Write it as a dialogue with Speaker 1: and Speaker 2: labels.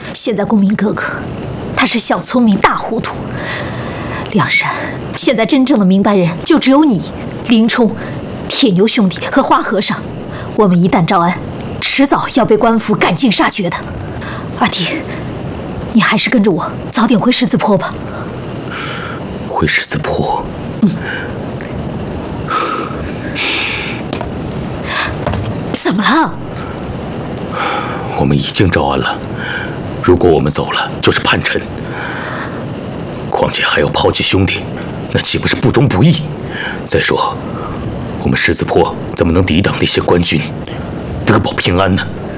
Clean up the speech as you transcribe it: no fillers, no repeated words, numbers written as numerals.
Speaker 1: 现在公明哥哥，他是小聪明大糊涂。梁山现在真正的明白人就只有你、林冲、铁牛兄弟和花和尚。我们一旦招安，迟早要被官府赶尽杀绝的。二弟，你还是跟着我早点回狮子坡吧。
Speaker 2: 回狮子坡。
Speaker 1: 怎么了？
Speaker 2: 我们已经招安了，如果我们走了，就是叛臣。况且还要抛弃兄弟，那岂不是不忠不义？再说，我们狮子坡怎么能抵挡那些官军，得保平安呢？